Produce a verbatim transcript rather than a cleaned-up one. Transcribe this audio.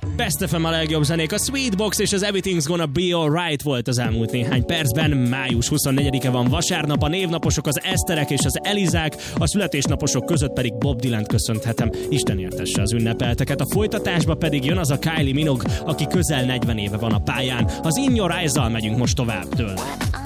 Best ef em a legjobb zenék, a Sweetbox és az Everything's Gonna Be Alright volt az elmúlt néhány percben. május huszonnegyedike van, vasárnap, a névnaposok az Eszterek és az Elizák, a születésnaposok között pedig Bob Dylant köszönhetem. Isten értesse az ünnepelteket. A folytatásba pedig jön az a Kylie Minogue, aki közel negyven éve van a pályán. Az In Your Eyes-zal megyünk most tovább tőle.